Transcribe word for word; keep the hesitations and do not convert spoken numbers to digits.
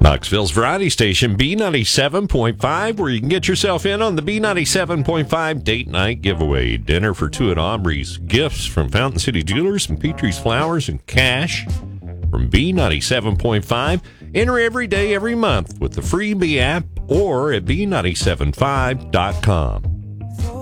Knoxville's variety station, B ninety-seven point five, where you can get yourself in on the B ninety-seven point five date night giveaway. Dinner for two at Aubrey's, gifts from Fountain City Jewelers and Petrie's Flowers, and cash from B ninety-seven point five. Enter every day, every month with the free B app or at B nine seven five dot com.